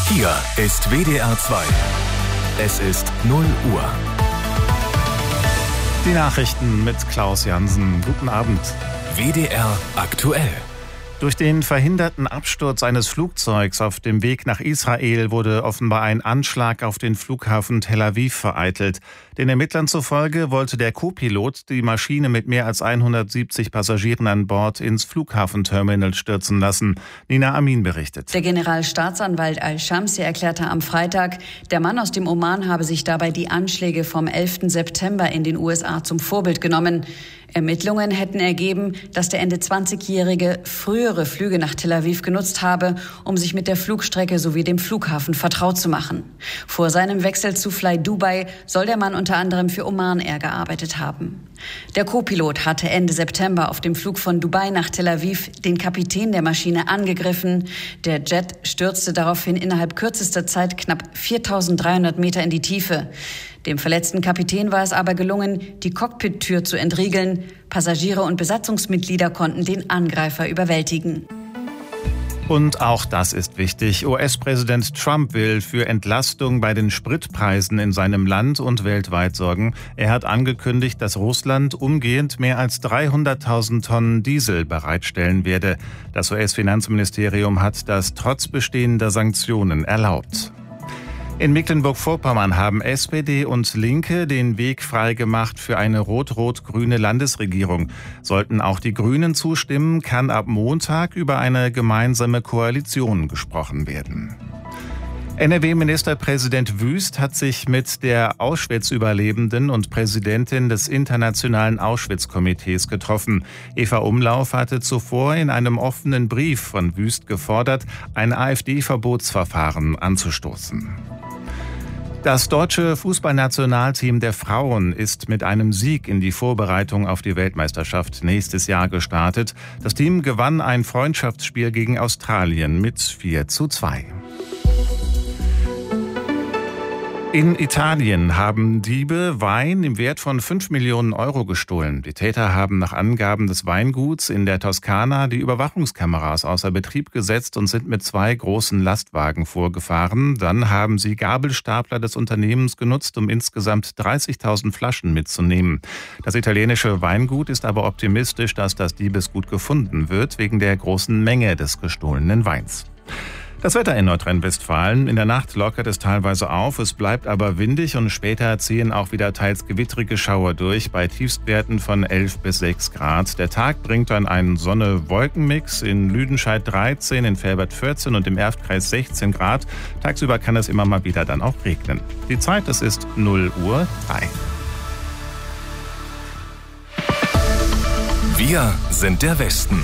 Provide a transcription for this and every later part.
Hier ist WDR 2. Es ist 0 Uhr. Die Nachrichten mit Klaus Jansen. Guten Abend. WDR aktuell. Durch den verhinderten Absturz eines Flugzeugs auf dem Weg nach Israel wurde offenbar ein Anschlag auf den Flughafen Tel Aviv vereitelt. Den Ermittlern zufolge wollte der Co-Pilot die Maschine mit mehr als 170 Passagieren an Bord ins Flughafenterminal stürzen lassen. Nina Amin berichtet. Der Generalstaatsanwalt Al-Shamsi erklärte am Freitag, der Mann aus dem Oman habe sich dabei die Anschläge vom 11. September in den USA zum Vorbild genommen. Ermittlungen hätten ergeben, dass der Ende 20-Jährige frühere Flüge nach Tel Aviv genutzt habe, um sich mit der Flugstrecke sowie dem Flughafen vertraut zu machen. Vor seinem Wechsel zu Fly Dubai soll der Mann unter anderem für Oman Air gearbeitet haben. Der Co-Pilot hatte Ende September auf dem Flug von Dubai nach Tel Aviv den Kapitän der Maschine angegriffen. Der Jet stürzte daraufhin innerhalb kürzester Zeit knapp 4.300 Meter in die Tiefe. Dem verletzten Kapitän war es aber gelungen, die Cockpit-Tür zu entriegeln. Passagiere und Besatzungsmitglieder konnten den Angreifer überwältigen. Und auch das ist wichtig. US-Präsident Trump will für Entlastung bei den Spritpreisen in seinem Land und weltweit sorgen. Er hat angekündigt, dass Russland umgehend mehr als 300.000 Tonnen Diesel bereitstellen werde. Das US-Finanzministerium hat das trotz bestehender Sanktionen erlaubt. In Mecklenburg-Vorpommern haben SPD und Linke den Weg freigemacht für eine rot-rot-grüne Landesregierung. Sollten auch die Grünen zustimmen, kann ab Montag über eine gemeinsame Koalition gesprochen werden. NRW-Ministerpräsident Wüst hat sich mit der Auschwitz-Überlebenden und Präsidentin des Internationalen Auschwitz-Komitees getroffen. Eva Umlauf hatte zuvor in einem offenen Brief von Wüst gefordert, ein AfD-Verbotsverfahren anzustoßen. Das deutsche Fußballnationalteam der Frauen ist mit einem Sieg in die Vorbereitung auf die Weltmeisterschaft nächstes Jahr gestartet. Das Team gewann ein Freundschaftsspiel gegen Australien mit 4:2. In Italien haben Diebe Wein im Wert von 5 Millionen Euro gestohlen. Die Täter haben nach Angaben des Weinguts in der Toskana die Überwachungskameras außer Betrieb gesetzt und sind mit 2 großen Lastwagen vorgefahren. Dann haben sie Gabelstapler des Unternehmens genutzt, um insgesamt 30.000 Flaschen mitzunehmen. Das italienische Weingut ist aber optimistisch, dass das Diebesgut gefunden wird, wegen der großen Menge des gestohlenen Weins. Das Wetter in Nordrhein-Westfalen. In der Nacht lockert es teilweise auf, es bleibt aber windig und später ziehen auch wieder teils gewittrige Schauer durch bei Tiefstwerten von 11 bis 6 Grad. Der Tag bringt dann einen Sonne-Wolken-Mix, in Lüdenscheid 13, in Velbert 14 und im Erftkreis 16 Grad. Tagsüber kann es immer mal wieder dann auch regnen. Die Zeit, es ist 0:03 Uhr. Wir sind der Westen.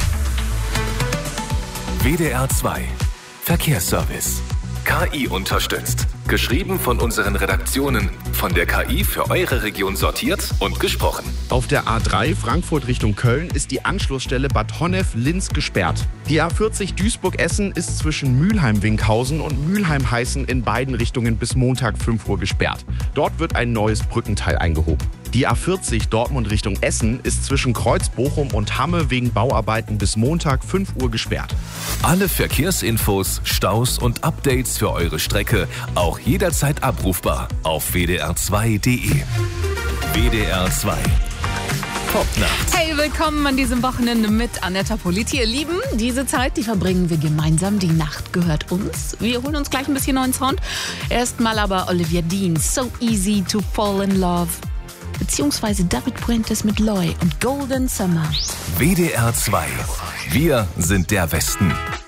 WDR 2 Verkehrsservice. KI unterstützt. Geschrieben von unseren Redaktionen. Von der KI für eure Region sortiert und gesprochen. Auf der A3 Frankfurt Richtung Köln ist die Anschlussstelle Bad Honnef-Linz gesperrt. Die A40 Duisburg-Essen ist zwischen Mülheim-Winkhausen und Mülheim-Heißen in beiden Richtungen bis Montag 5 Uhr gesperrt. Dort wird ein neues Brückenteil eingehoben. Die A40 Dortmund Richtung Essen ist zwischen Kreuz-Bochum und Hamme wegen Bauarbeiten bis Montag 5 Uhr gesperrt. Alle Verkehrsinfos, Staus und Updates für eure Strecke auch jederzeit abrufbar auf wdr2.de. WDR 2 Popnacht. Hey, willkommen an diesem Wochenende mit Anetta Politi. Ihr Lieben, diese Zeit, die verbringen wir gemeinsam. Die Nacht gehört uns. Wir holen uns gleich ein bisschen neuen Sound. Erstmal aber Olivia Dean, So Easy to Fall in Love. Beziehungsweise David Puentes mit Loy und Golden Summer. WDR 2. Wir sind der Westen.